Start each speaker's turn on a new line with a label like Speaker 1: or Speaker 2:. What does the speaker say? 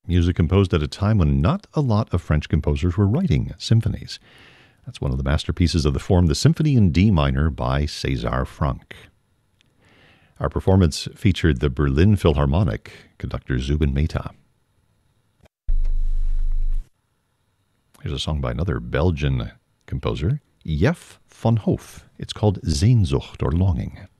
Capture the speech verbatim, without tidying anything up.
Speaker 1: music composed at a time when not a lot of French composers were writing symphonies. That's one of the masterpieces of the form, the Symphony in D minor by César Franck. Our performance featured the Berlin Philharmonic, conductor Zubin Mehta. Here's a song by another Belgian composer, Jef van Hoof. It's called Sehnsucht or Longing.